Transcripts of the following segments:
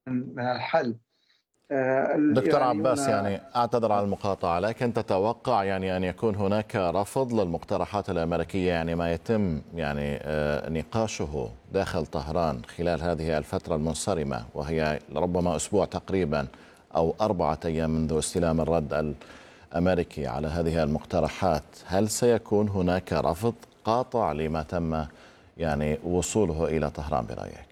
من الحل. دكتور الإيرانيون عباس، يعني أعتذر على المقاطعة، لكن تتوقع يعني أن يكون هناك رفض للمقترحات الأمريكية، يعني ما يتم يعني نقاشه داخل طهران خلال هذه الفترة المنصرمة، وهي ربما أسبوع تقريبا أو 4 أيام منذ استلام الرد الأمريكي على هذه المقترحات. هل سيكون هناك رفض قاطع لما تم يعني وصوله إلى طهران برأيك؟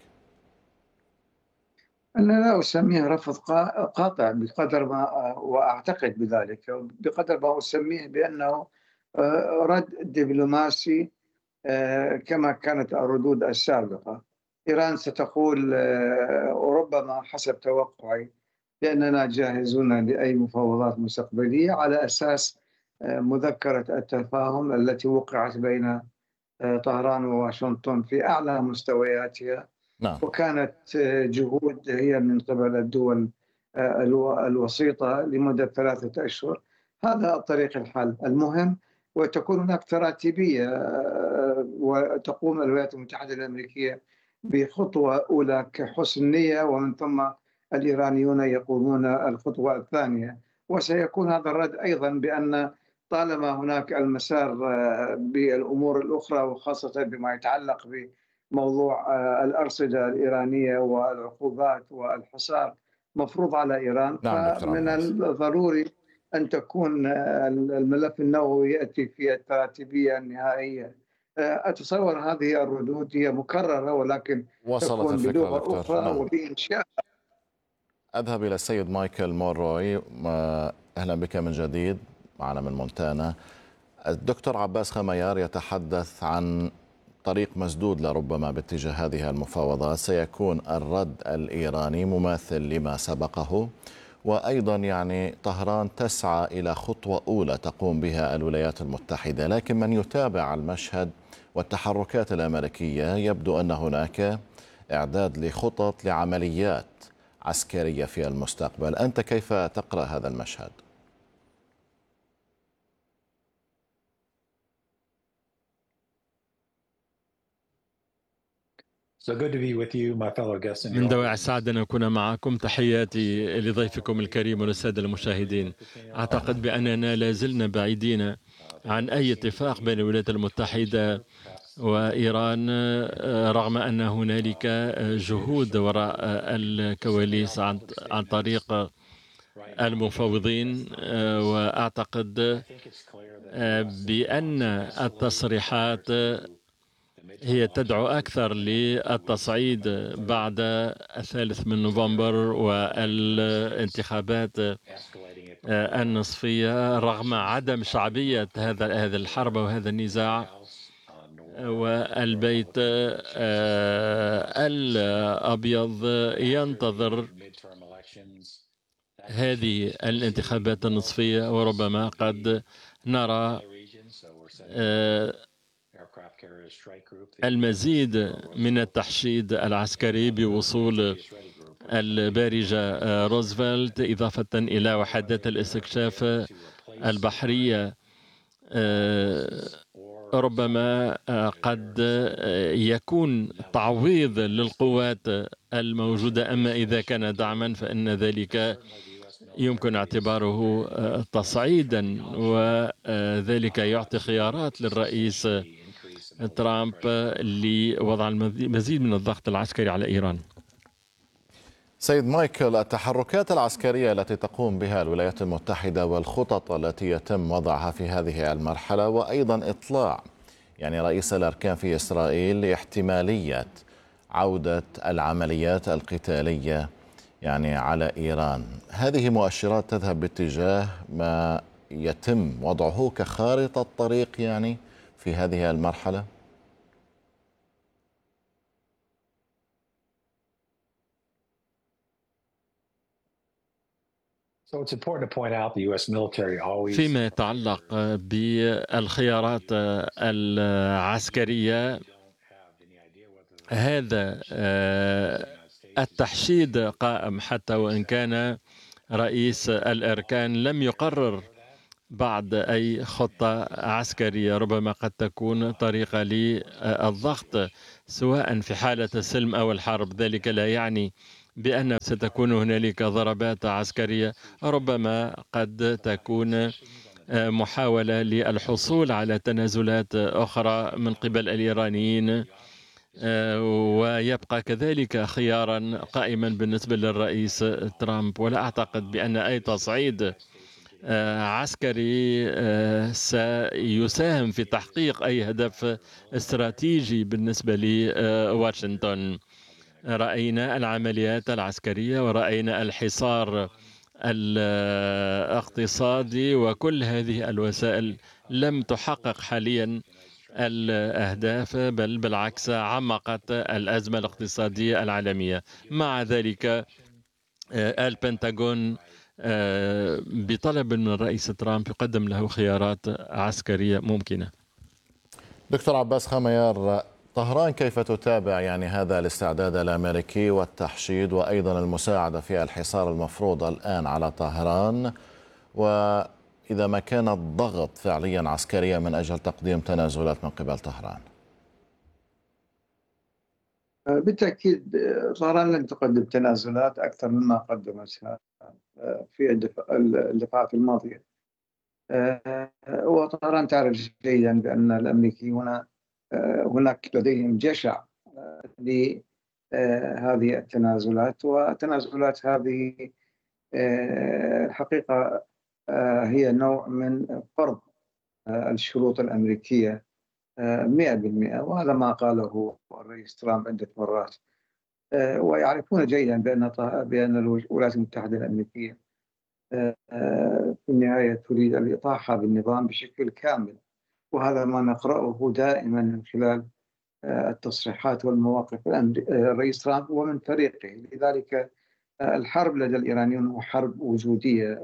أنا لا أسميه رفض قاطع بقدر ما وأعتقد بذلك، بقدر ما أسميه بأنه رد دبلوماسي كما كانت الردود السابقة. إيران ستقول وربما حسب توقعي بأننا جاهزون لأي مفاوضات مستقبلية على أساس مذكرة التفاهم التي وقعت بين طهران وواشنطن في أعلى مستوياتها، نعم. وكانت جهود هي من قبل الدول الوسيطة لمدة 3 أشهر. هذا طريق الحل المهم، وتكون هناك تراتيبية وتقوم الولايات المتحدة الأمريكية بخطوة أولى كحسن نية، ومن ثم الإيرانيون يقومون الخطوة الثانية. وسيكون هذا الرد أيضا بأن طالما هناك المسار بالأمور الأخرى، وخاصة بما يتعلق بموضوع الأرصدة الإيرانية والعقوبات والحصار مفروض على إيران، نعم دكتور فمن عباس. الضروري أن تكون الملف النووي يأتي في التراتيبية النهائية. أتصور هذه الردود هي مكررة، ولكن وصلت تكون الفكرة بلغة دكتور. أخرى نعم. وبإنشاء. أذهب إلى السيد مايكل مونروي. أهلا بك من جديد معنا من مونتانا. الدكتور عباس خميار يتحدث عن طريق مسدود لربما باتجاه هذه المفاوضات، سيكون الرد الإيراني مماثل لما سبقه، وأيضا يعني طهران تسعى إلى خطوة أولى تقوم بها الولايات المتحدة. لكن من يتابع المشهد والتحركات الأمريكية يبدو أن هناك إعداد لخطط لعمليات عسكرية في المستقبل. أنت كيف تقرأ هذا المشهد؟ من دواعي السعادة أن أكون معكم. تحياتي لضيفكم الكريم وللسادة المشاهدين. أعتقد بأننا لازلنا بعيدين عن أي اتفاق بين الولايات المتحدة وإيران، رغم أن هنالك جهود وراء الكواليس عن طريق المفاوضين. وأعتقد بأن التصريحات هي تدعو أكثر للتصعيد بعد 3 نوفمبر والانتخابات النصفية، رغم عدم شعبية هذا الحرب وهذا النزاع. والبيت الأبيض ينتظر هذه الانتخابات النصفية، وربما قد نرى المزيد من التحشيد العسكري بوصول البارجة روزفلت، إضافة إلى وحدات الاستكشاف البحرية. ربما قد يكون تعويض للقوات الموجودة، أما إذا كان دعما فإن ذلك يمكن اعتباره تصعيدا، وذلك يعطي خيارات للرئيس ترامب لوضع المزيد من الضغط العسكري على إيران. سيد مايكل، التحركات العسكرية التي تقوم بها الولايات المتحدة والخطط التي يتم وضعها في هذه المرحلة، وأيضا إطلاع يعني رئيس الأركان في إسرائيل لاحتمالية عودة العمليات القتالية يعني على إيران، هذه مؤشرات تذهب باتجاه ما يتم وضعه كخارطة طريق يعني في هذه المرحلة؟ فيما يتعلق بالخيارات العسكرية، هذا التحشيد قائم، حتى وإن كان رئيس الأركان لم يقرر بعد أي خطة عسكرية. ربما قد تكون طريقة للضغط سواء في حالة السلم أو الحرب. ذلك لا يعني بأن ستكون هنالك ضربات عسكرية، ربما قد تكون محاولة للحصول على تنازلات أخرى من قبل الإيرانيين، ويبقى كذلك خيارا قائما بالنسبة للرئيس ترامب. ولا أعتقد بأن أي تصعيد عسكري سيساهم في تحقيق أي هدف استراتيجي بالنسبة لواشنطن. رأينا العمليات العسكرية ورأينا الحصار الاقتصادي، وكل هذه الوسائل لم تحقق حاليا الأهداف، بل بالعكس عمقت الأزمة الاقتصادية العالمية. مع ذلك البنتاغون بطلب من الرئيس ترامب يقدم له خيارات عسكرية ممكنة. دكتور عباس خميار، طهران كيف تتابع هذا الاستعداد الأمريكي والتحشيد وأيضا المساعدة في الحصار المفروض الآن على طهران، وإذا ما كان الضغط فعليا عسكريا من أجل تقديم تنازلات من قبل طهران؟ بالتأكيد طهران لن تقدم تنازلات أكثر مما قدمتها في اللقاءات الماضية. وطهران تعرف جيدا بأن الأمريكيون هناك لديهم جشع لهذه التنازلات، وتنازلات هذه الحقيقة هي نوع من فرض الشروط الأمريكية 100%، وهذا ما قاله الرئيس ترامب عدة مرات. ويعرفون جيدا بأن الولايات المتحدة الأمريكية في النهاية تريد الإطاحة بالنظام بشكل كامل، وهذا ما نقرأه دائما من خلال التصريحات والمواقف الرئيس ترامب ومن فريقه. لذلك الحرب لدى الإيرانيين هو حرب وجودية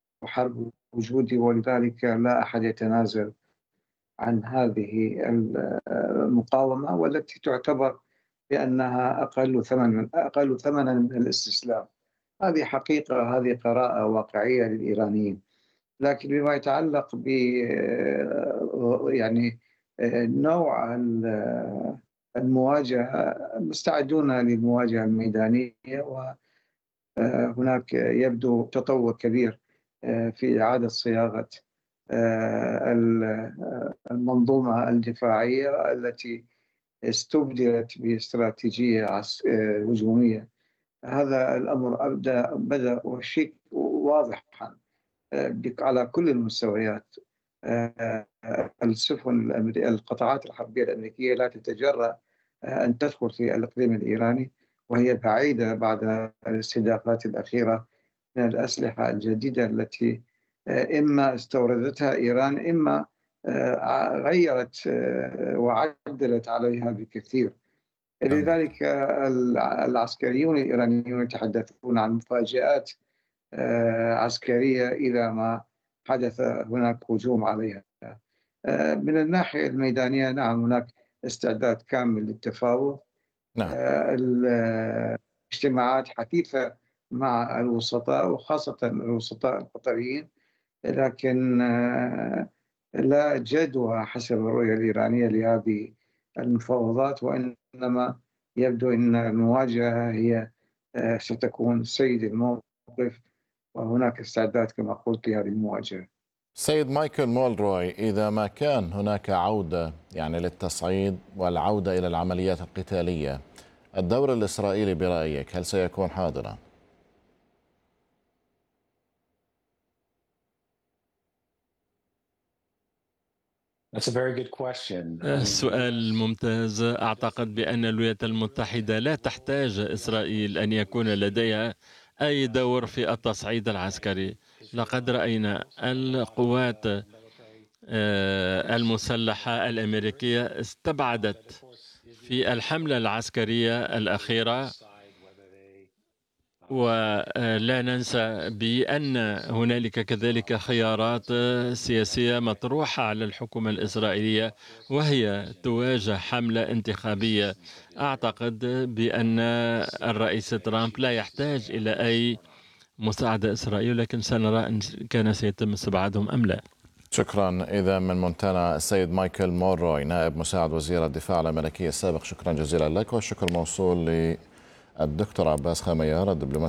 ولذلك لا أحد يتنازل عن هذه المقاومة، والتي تعتبر بأنها أقل ثمنا من الاستسلام. هذه حقيقة، هذه قراءة واقعية للإيرانيين. لكن بما يتعلق ب نوع المواجهة، مستعدون للمواجهة الميدانية، وهناك يبدو تطور كبير في إعادة صياغة المنظومة الدفاعية التي استبدلت باستراتيجية هجومية. هذا الأمر بدأ وشيء واضحا على كل المستويات. السفن القطاعات الحربية الأمريكية لا تتجرأ أن تدخل في الإقليم الإيراني، وهي بعيدة بعد الاستهدافات الأخيرة من الأسلحة الجديدة التي إما استوردتها إيران، إما غيرت وعدلت عليها بكثير. لذلك العسكريون الإيرانيون يتحدثون عن مفاجآت عسكرية إذا ما حدث هناك هجوم عليها. من الناحية الميدانية نعم، هناك استعداد كامل للتفاوض. نعم. اجتماعات حثيثة مع الوسطاء وخاصة الوسطاء القطريين، لكن لا جدوى حسب الرؤية الإيرانية لهذه المفاوضات، وإنما يبدو أن المواجهة هي ستكون سيد الموقف، وهناك استعداد كما قلت لهذه المواجهة. سيد مايكل مولروي، إذا ما كان هناك عودة للتصعيد والعودة إلى العمليات القتالية، الدور الإسرائيلي برأيك هل سيكون حاضرا؟ سؤال ممتاز. أعتقد بأن الولايات المتحدة لا تحتاج إسرائيل أن يكون لديها أي دور في التصعيد العسكري. لقد رأينا القوات المسلحة الأمريكية استبعدت في الحملة العسكرية الأخيرة، ولا ننسى بأن هنالك كذلك خيارات سياسية مطروحة على الحكومة الإسرائيلية، وهي تواجه حملة انتخابية. أعتقد بأن الرئيس ترامب لا يحتاج إلى أي مساعدة إسرائيلية، لكن سنرى إن كان سيتم استبعادهم أم لا. شكرا. إذا من مونتانا السيد مايكل مولروي، نائب مساعد وزير الدفاع الأمريكي السابق، شكرا جزيلا لك، والشكر موصول الدكتور عباس خميار الدبلوماسي